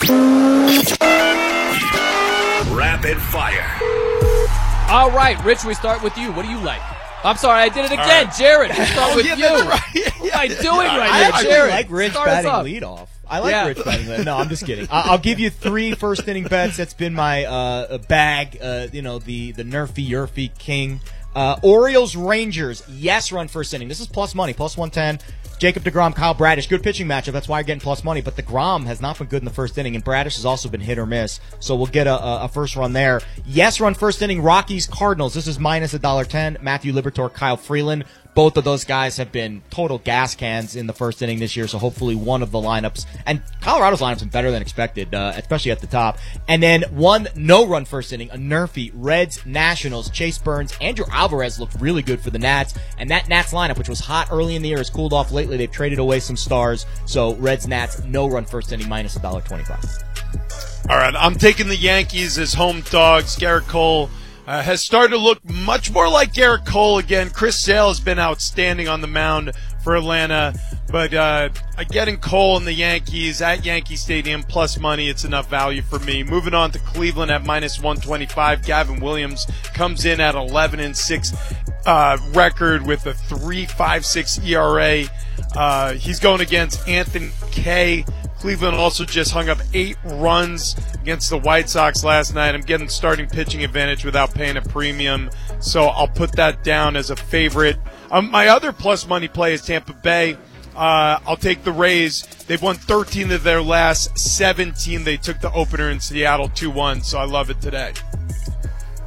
Rapid fire. All right, Rich, we start with you. What do you like? I'm sorry, I did it again. Right. Jared, we start with you. Right. What am I doing right now, Jared? I like Rich batting leadoff. I like Rich batting leadoff. No, I'm just kidding. I'll give you 3 first-inning bets. That's been my bag, the Nerfy King. Orioles, Rangers, yes run first inning. This is plus money, plus 110. Jacob deGrom, Kyle Bradish, good pitching matchup. That's why you're getting plus money. But deGrom has not been good in the first inning, and Bradish has also been hit or miss. So we'll get a first run there. Yes run first inning, Rockies, Cardinals. This is minus $1.10. Matthew Liberatore, Kyle Freeland. Both of those guys have been total gas cans in the first inning this year, so hopefully one of the lineups. And Colorado's lineup's been better than expected, especially at the top. And then one no-run first inning, a Nerfy, Reds, Nationals, Chase Burns, Andrew Alvarez looked really good for the Nats. And that Nats lineup, which was hot early in the year, has cooled off lately. They've traded away some stars. So Reds, Nats, no-run first inning, minus $1.25. All right, I'm taking the Yankees as home dogs. Garrett Cole has started to look much more like Garrett Cole again. Chris Sale has been outstanding on the mound for Atlanta. But getting Cole and the Yankees at Yankee Stadium plus money, it's enough value for me. Moving on to Cleveland at minus 125. Gavin Williams comes in at 11-6 record with a 3.56 ERA. He's going against Anthony Kay. Cleveland also just hung up 8 runs against the White Sox last night. I'm getting starting pitching advantage without paying a premium, so I'll put that down as a favorite. My other plus money play is Tampa Bay. I'll take the Rays. They've won 13 of their last 17. They took the opener in Seattle 2-1, so I love it today.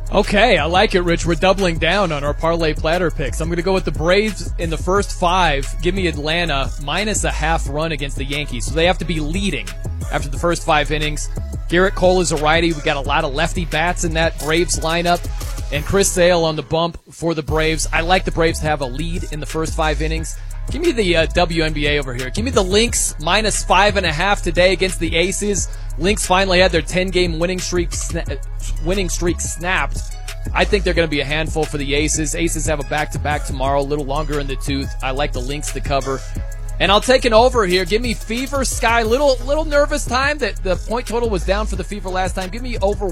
Okay, I like it, Rich. We're doubling down on our parlay platter picks. I'm going to go with the Braves in the first 5. Give me Atlanta minus a half run against the Yankees. So they have to be leading after the first 5 innings. Garrett Cole is a righty. We got a lot of lefty bats in that Braves lineup. And Chris Sale on the bump for the Braves. I like the Braves to have a lead in the first 5 innings. Give me the WNBA over here. Give me the Lynx minus 5.5 today against the Aces. Lynx finally had their 10-game winning streak snapped. I think they're going to be a handful for the Aces. Aces have a back-to-back tomorrow, a little longer in the tooth. I like the Lynx to cover. And I'll take an over here. Give me Fever Sky. Little nervous time that the point total was down for the Fever last time. Give me over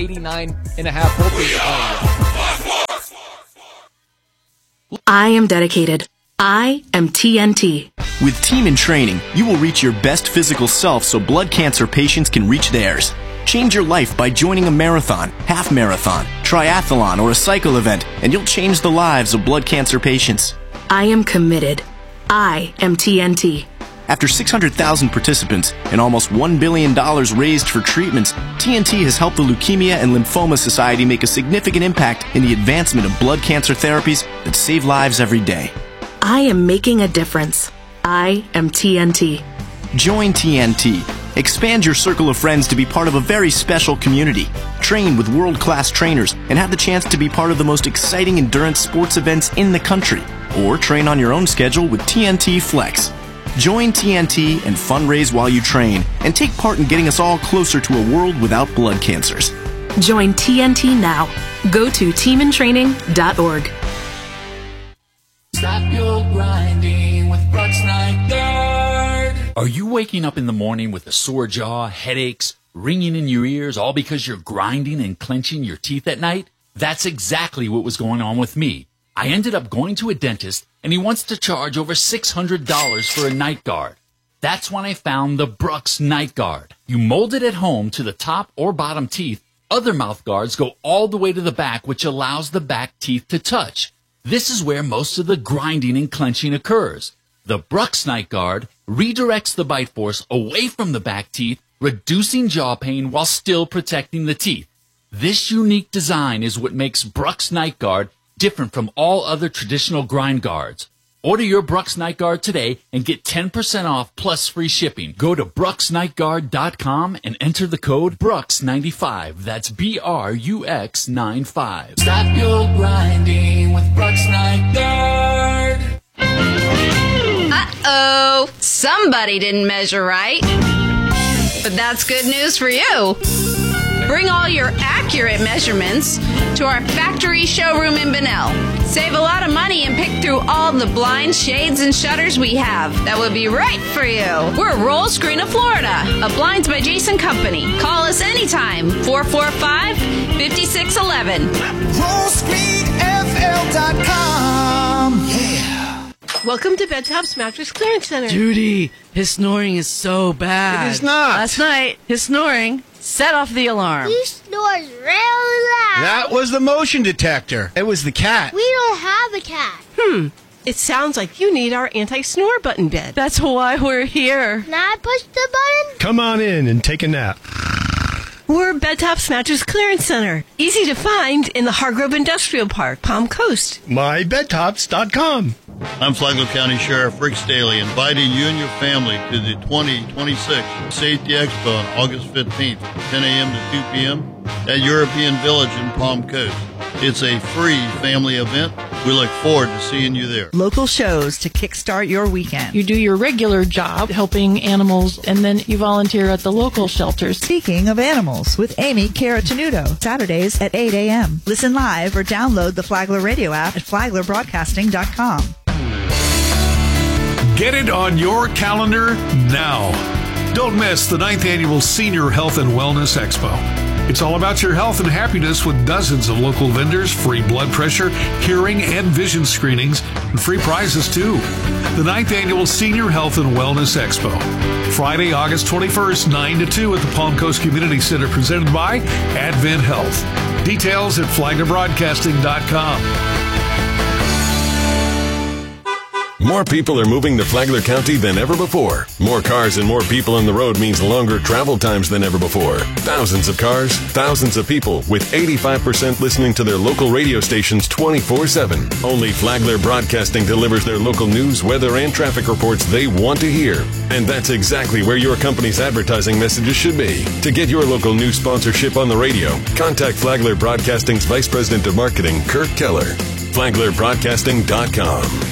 189.5. I am dedicated. I am TNT. With Team in Training, you will reach your best physical self so blood cancer patients can reach theirs. Change your life by joining a marathon, half marathon, triathlon, or a cycle event, and you'll change the lives of blood cancer patients. I am committed. I am TNT. After 600,000 participants and almost $1 billion raised for treatments, TNT has helped the Leukemia and Lymphoma Society make a significant impact in the advancement of blood cancer therapies that save lives every day. I am making a difference. I am TNT. Join TNT. Expand your circle of friends to be part of a very special community. Train with world-class trainers and have the chance to be part of the most exciting endurance sports events in the country. Or train on your own schedule with TNT Flex. Join TNT and fundraise while you train and take part in getting us all closer to a world without blood cancers. Join TNT now. Go to teamintraining.org. Stop your grinding with Brooks Night Guard. Are you waking up in the morning with a sore jaw, headaches, ringing in your ears, all because you're grinding and clenching your teeth at night? That's exactly what was going on with me. I ended up going to a dentist, and he wants to charge over $600 for a night guard. That's when I found the Brooks Night Guard. You mold it at home to the top or bottom teeth. Other mouth guards go all the way to the back, which allows the back teeth to touch. This is where most of the grinding and clenching occurs. The Brooks Night Guard redirects the bite force away from the back teeth, reducing jaw pain while still protecting the teeth. This unique design is what makes Brooks Night Guard different from all other traditional grind guards. Order your Brooks Night Guard today and get 10% off plus free shipping. Go to BrooksNightGuard.com and enter the code Brooks95. That's BRUX95. Stop your grinding with Brooks Night Guard. Uh-oh. Somebody didn't measure right. But that's good news for you. Bring all your accurate measurements to our factory showroom in Bunnell. Save a lot of money and pick through all the blinds, shades, and shutters we have. That would be right for you. We're Roll Screen of Florida, a Blinds by Jason company. Call us anytime, 445-5611. RollScreenFL.com. Yeah. Welcome to Bedtop's Mattress Clearance Center. Judy, his snoring is so bad. It is not. Last night, his snoring set off the alarm. He snores real loud. That was the motion detector. It was the cat. We don't have a cat. It sounds like you need our anti-snore button bed. That's why we're here. Can I push the button? Come on in and take a nap. We're Bedtop's Mattress Clearance Center. Easy to find in the Hargrove Industrial Park, Palm Coast. MyBedtops.com. I'm Flagler County Sheriff Rick Staley, inviting you and your family to the 2026 Safety Expo on August 15th, 10 a.m. to 2 p.m. at European Village in Palm Coast. It's a free family event. We look forward to seeing you there. Local shows to kickstart your weekend. You do your regular job helping animals, and then you volunteer at the local shelters. Speaking of animals, with Amy Caratanudo, Saturdays at 8 a.m. Listen live or download the Flagler Radio app at flaglerbroadcasting.com. Get it on your calendar now. Don't miss the 9th Annual Senior Health and Wellness Expo. It's all about your health and happiness with dozens of local vendors, free blood pressure, hearing, and vision screenings, and free prizes too. The 9th Annual Senior Health and Wellness Expo. Friday, August 21st, 9 to 2 at the Palm Coast Community Center, presented by Advent Health. Details at flaglerbroadcasting.com. More people are moving to Flagler County than ever before. More cars and more people on the road means longer travel times than ever before. Thousands of cars, thousands of people, with 85% listening to their local radio stations 24/7. Only Flagler Broadcasting delivers their local news, weather, and traffic reports they want to hear. And that's exactly where your company's advertising messages should be. To get your local news sponsorship on the radio, contact Flagler Broadcasting's Vice President of Marketing, Kurt Keller. FlaglerBroadcasting.com.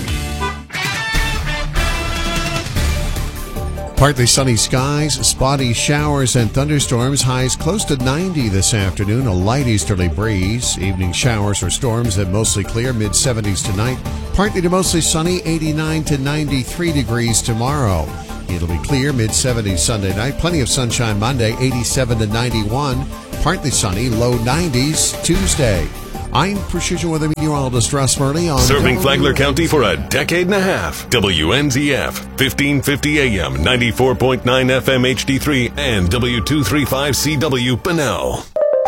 Partly sunny skies, spotty showers and thunderstorms. Highs close to 90 this afternoon. A light easterly breeze. Evening showers or storms that mostly clear. Mid-70s tonight. Partly to mostly sunny. 89 to 93 degrees tomorrow. It'll be clear. Mid-70s Sunday night. Plenty of sunshine Monday. 87 to 91. Partly sunny. Low 90s Tuesday. I'm precision weather meteorologist Russ Murley on Serving Flagler County for a decade and a half. WNZF, 1550 AM, 94.9 FM HD3, and W235CW Bunnell.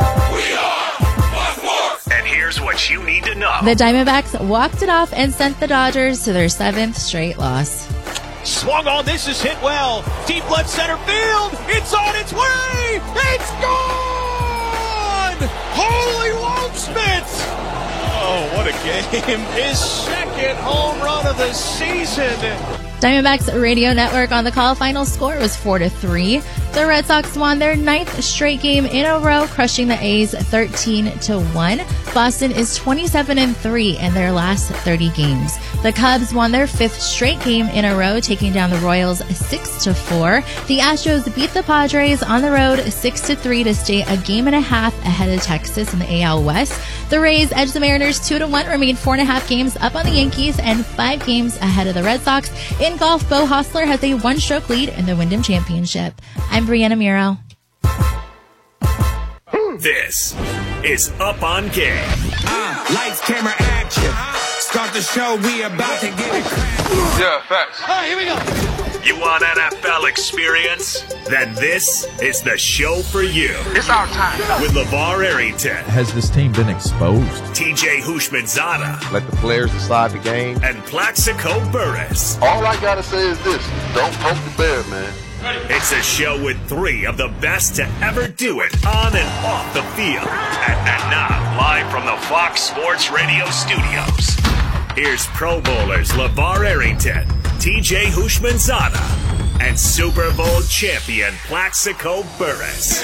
And here's what you need to know. The Diamondbacks walked it off and sent the Dodgers to their 7th straight loss. Swung on, this is hit well. Deep left center field. It's on its way. It's gone. Holy Waldschmidt. Oh, what a game. His second home run of the season. Diamondbacks Radio Network on the call. Final score was 4-3. The Red Sox won their 9th straight game in a row, crushing the A's 13-1. Boston is 27-3 in their last 30 games. The Cubs won their 5th straight game in a row, taking down the Royals 6-4. The Astros beat the Padres on the road 6-3 to stay a game and a half ahead of Texas in the AL West. The Rays edged the Mariners 2-1, remained 4.5 games up on the Yankees and 5 games ahead of the Red Sox. In golf, Bo Hostler has a 1-stroke lead in the Wyndham Championship. I'm Brianna Muro. This is Up on Game. Lights, camera, action. Start the show, we about to get it cracking. Yeah, facts. All right, here we go. You want NFL experience? Then this is the show for you. It's our time. With LeVar Arrington, Has this team been exposed? TJ Houshmandzadeh, Let the players decide the game. and Plaxico Burress. All I gotta say is this: don't poke the bear, man. It's a show with 3 of the best to ever do it on and off the field. And now, live from the Fox Sports Radio studios, here's Pro Bowlers LeVar Arrington, TJ Houshmandzadeh, and Super Bowl champion Plaxico Burress.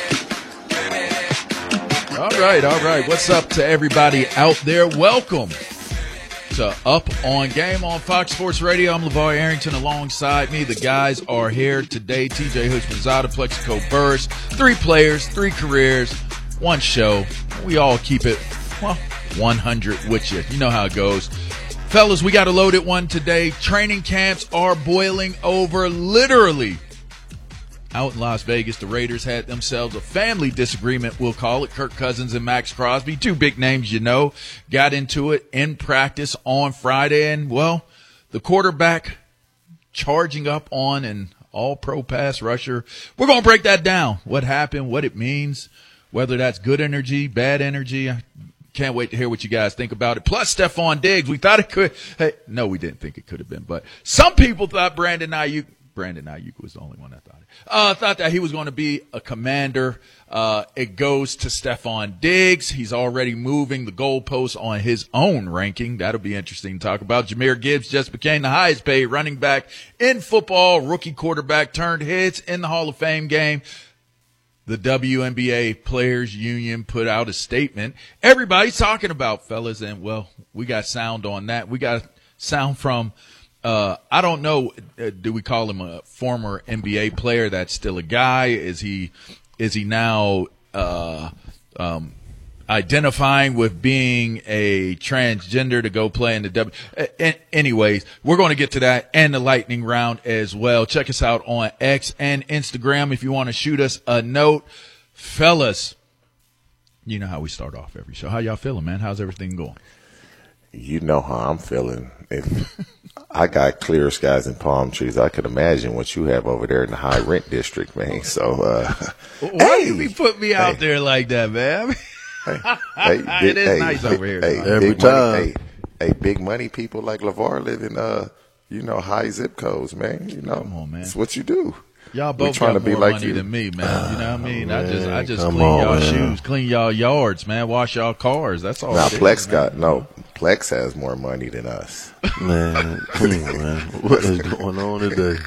All right. What's up to everybody out there? Welcome to Up on Game on Fox Sports Radio. I'm LeVar Arrington. Alongside me, the guys are here today. TJ Houshmandzadeh, Plaxico Burress. 3 players, 3 careers, 1 show. We all keep it, 100 with you. You know how it goes. Fellas, we got a loaded one today. Training camps are boiling over, literally. Out in Las Vegas, the Raiders had themselves a family disagreement, we'll call it. Kirk Cousins and Max Crosby, 2 big names you know, got into it in practice on Friday. And, well, the quarterback charging up on an all-pro pass rusher. We're going to break that down, what happened, what it means, whether that's good energy, bad energy. I can't wait to hear what you guys think about it. Plus, Stephon Diggs, we thought it could. Hey, no, we didn't think it could have been. But some people thought Brandon Ayuk was the only one that thought it. Thought that he was going to be a Commander. It goes to Stephon Diggs. He's already moving the goalposts on his own ranking. That'll be interesting to talk about. Jahmyr Gibbs just became the highest paid running back in football. Rookie quarterback turned hits in the Hall of Fame game. The WNBA Players Union put out a statement. Everybody's talking about, fellas, and, well, we got sound on that. We got sound from I don't know, do we call him a former NBA player that's still a guy? Is he now identifying with being a transgender to go play in the anyways, we're going to get to that and the lightning round as well. Check us out on X and Instagram if you want to shoot us a note. Fellas, you know how we start off every show. How y'all feeling, man? How's everything going? You know how I'm feeling. If I got clear skies and palm trees, I could imagine what you have over there in the high rent district, man. So, why you be putting me out there like that, man? It is nice over here. Every time. Big money people like LeVar live in high zip codes, man. Come on, man. It's what you do. Y'all both trying got to be more like money you. than me, man. You know what I mean? Man, I just come clean on, y'all man. shoes, clean y'all yards, man. Wash y'all cars. That's all. Now it is, Plex Plex has more money than us. Man, come on, man. What is going on today?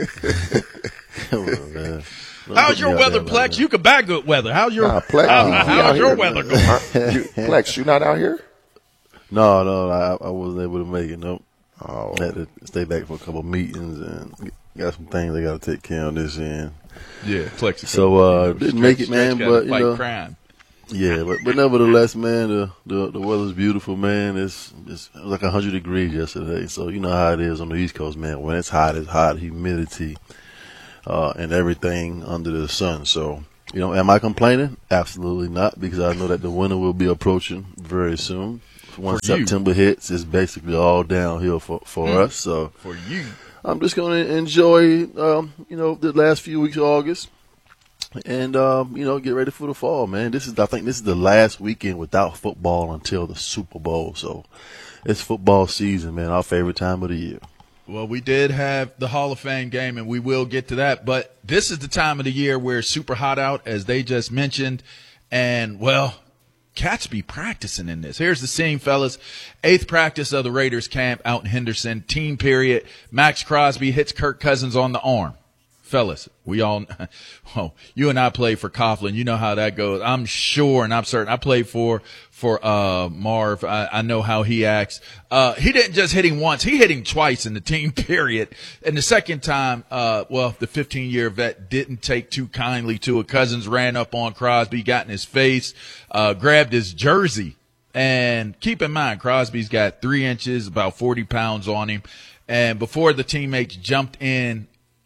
Come on, man. How's your weather, Plex? You can buy good weather. How's your Plex, how's your weather going? Plex, you not out here? No, I wasn't able to make it. Nope. Oh. I had to stay back for a couple of meetings and got some things I got to take care of this end. Yeah, Plex. So didn't make it, man. But you know, crime. yeah, but nevertheless, man, the weather's beautiful, man. It's like 100 degrees yesterday. So you know how it is on the East Coast, man. When it's hot, humidity, and everything under the sun. So you know, am I complaining? Absolutely not, because I know that the winter will be approaching very soon. Once September hits, it's basically all downhill for us. So for you, I'm just going to enjoy, the last few weeks of August, and get ready for the fall, man. I think this is the last weekend without football until the Super Bowl. So it's football season, man. Our favorite time of the year. Well, we did have the Hall of Fame game, and we will get to that. But this is the time of the year where it's super hot out, as they just mentioned, and cats be practicing in this. Here's the scene, fellas. 8th practice of the Raiders camp out in Henderson. Team period. Max Crosby hits Kirk Cousins on the arm. Fellas, we all, you and I played for Coughlin. You know how that goes. I'm sure and I'm certain. I played for Marv. I know how he acts. He didn't just hit him once. He hit him twice in the team period. And the second time, the 15-year vet didn't take too kindly to it. Cousins ran up on Crosby, got in his face, grabbed his jersey. And keep in mind, Crosby's got 3 inches, about 40 pounds on him. And before the teammates jumped in,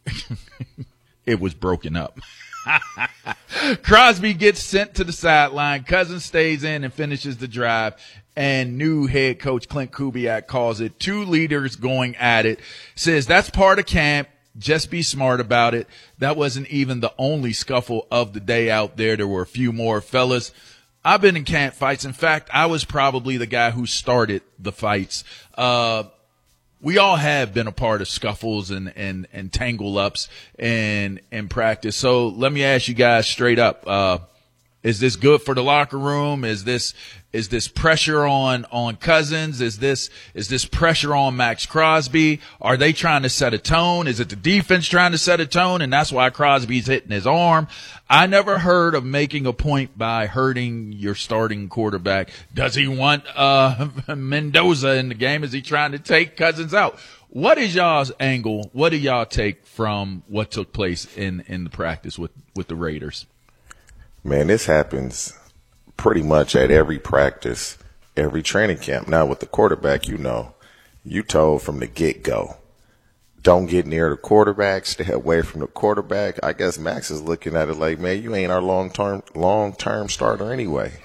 it was broken up. Crosby gets sent to the sideline. Cousins stays in and finishes the drive. And new head coach Clint Kubiak calls it 2 leaders going at it. Says that's part of camp. Just be smart about it. That wasn't even the only scuffle of the day out there. There were a few more. Fellas, I've been in camp fights. In fact, I was probably the guy who started the fights. We all have been a part of scuffles and tangle ups in practice. So let me ask you guys straight up. Is this good for the locker room? Is this pressure on Cousins? Is this pressure on Max Crosby? Are they trying to set a tone? Is it the defense trying to set a tone? And that's why Crosby's hitting his arm. I never heard of making a point by hurting your starting quarterback. Does he want Mendoza in the game? Is he trying to take Cousins out? What is y'all's angle? What do y'all take from what took place in the practice with the Raiders? Man, this happens pretty much at every practice, every training camp. Now, with the quarterback, you told from the get-go, don't get near the quarterback, stay away from the quarterback. I guess Max is looking at it like, man, you ain't our long-term starter anyway.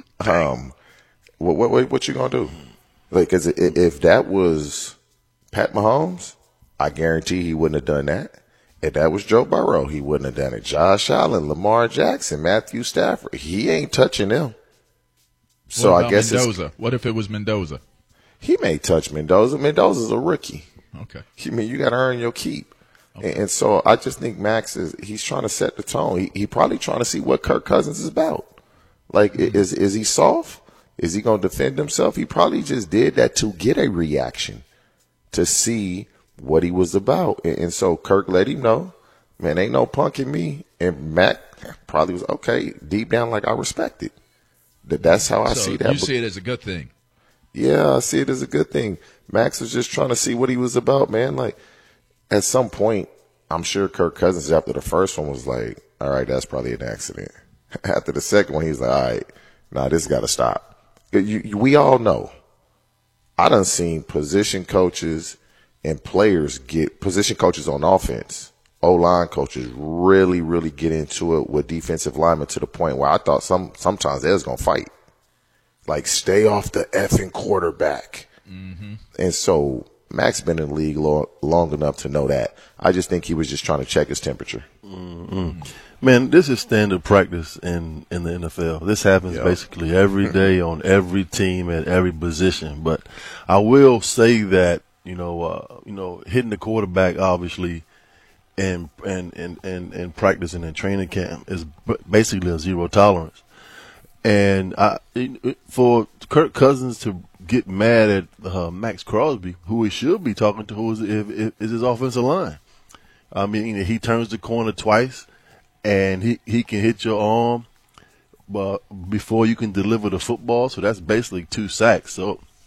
What you gonna do? Like, 'cause if that was Pat Mahomes, I guarantee he wouldn't have done that. If that was Joe Burrow, he wouldn't have done it. Josh Allen, Lamar Jackson, Matthew Stafford, he ain't touching them. So I guess Mendoza. What if it was Mendoza? He may touch Mendoza. Mendoza's a rookie. Okay. You got to earn your keep. Okay. And so I just think Max he's trying to set the tone. He probably trying to see what Kirk Cousins is about. Like, is he soft? Is he going to defend himself? He probably just did that to get a reaction, to see what he was about. And so Kirk let him know, man, ain't no punking me. And Mac probably was, okay, deep down, like, I respect it. That's how I see that. You see it as a good thing. Yeah, I see it as a good thing. Max was just trying to see what he was about, man. Like, at some point, I'm sure Kirk Cousins, after the first one, was like, all right, that's probably an accident. After the second one, he's like, all right, nah, this got to stop. We all know. I done seen position coaches and players position coaches on offense, O-line coaches really, really get into it with defensive linemen to the point where I thought sometimes they was going to fight. Like, stay off the effing quarterback. Mm-hmm. And so Max been in the league long enough to know that. I just think he was just trying to check his temperature. Mm-hmm. Man, this is standard practice in the NFL. This happens basically every day on every team at every position. But I will say that hitting the quarterback obviously, and practicing and training camp is basically a zero tolerance. And for Kirk Cousins to get mad at Max Crosby, who he should be talking to, who is his offensive line. I mean, he turns the corner twice, and he can hit your arm, but before you can deliver the football. So that's basically 2 sacks. So